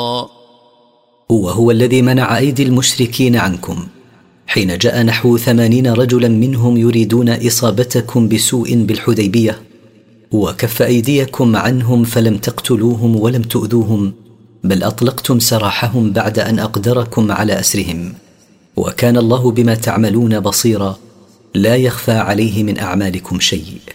وهو الذي منع أيدي المشركين عنكم حين جاء نحو 80 رجلا منهم يريدون إصابتكم بسوء بالحديبية، وكف أيديكم عنهم فلم تقتلوهم ولم تؤذوهم، بل أطلقتم سراحهم بعد أن أقدركم على أسرهم. وكان الله بما تعملون بصيرا، لا يخفى عليه من أعمالكم شيء.